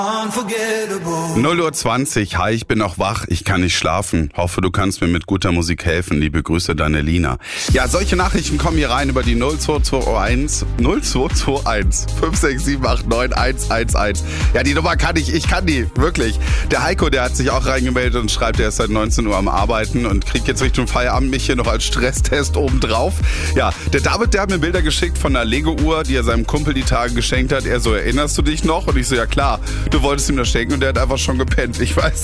0:20 Uhr, hi, ich bin noch wach, ich kann nicht schlafen. Hoffe, du kannst mir mit guter Musik helfen. Liebe Grüße, deine Lina. Ja, solche Nachrichten kommen hier rein über die 0221 56789 Ja, die Nummer kann ich kann die, wirklich. Der Heiko, der hat sich auch reingemeldet und schreibt, er ist seit 19 Uhr am Arbeiten und kriegt jetzt Richtung Feierabend mich hier noch als Stresstest obendrauf. Ja, der David, der hat mir Bilder geschickt von einer Lego-Uhr, die er seinem Kumpel die Tage geschenkt hat. Er so, erinnerst du dich noch? Und ich so, ja klar, du wolltest ihm das schenken und der hat einfach schon gepennt. Ich weiß